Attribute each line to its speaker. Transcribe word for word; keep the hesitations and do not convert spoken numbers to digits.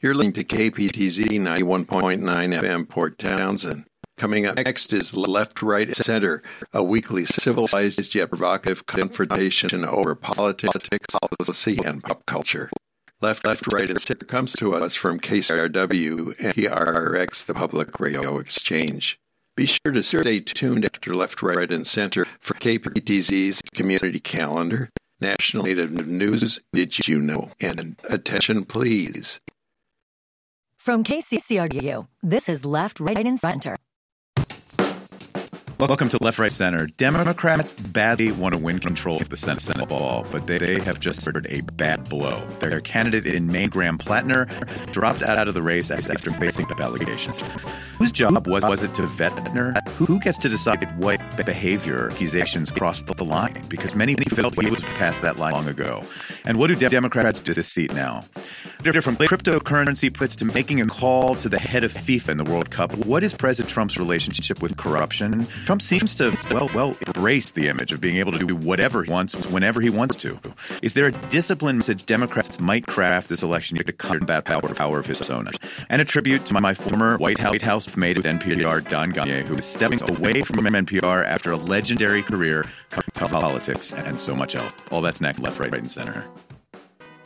Speaker 1: You're listening to K P T Z ninety-one point nine F M Port Townsend. Coming up next is Left, Right, Center, a weekly civilized yet provocative confrontation over politics, policy, and pop culture. Left, Left, Right, and Center comes to us from K C R W and P R X, the Public Radio Exchange. Be sure to stay tuned after Left, Right, and Center for K P T Z's Community Calendar, National Native News, Did You Know? And attention, please.
Speaker 2: From K C R W, this is Left, Right, and Center.
Speaker 3: Welcome to Left, Right, Center. Democrats badly want to win control of the Senate, Senate ball, but they, they have just suffered a bad blow. Their candidate in Maine, Graham Plattner, dropped out of the race after facing allegations. Whose job was, was it to vet Plattner? Who gets to decide what behavior, accusations crossed the line? Because many felt he was past that line long ago. And what do Democrats do this seat now? From cryptocurrency puts to making a call to the head of FIFA in the World Cup. What is President Trump's relationship with corruption? Trump seems to, well, well, embrace the image of being able to do whatever he wants, whenever he wants to. Is there a discipline message Democrats might craft this election year to combat power, power of his owners? And a tribute to my former White House mate with N P R, Don Gagné, who is stepping away from N P R after a legendary career covering politics and so much else. All that's next, Left, Right, Right, and Center.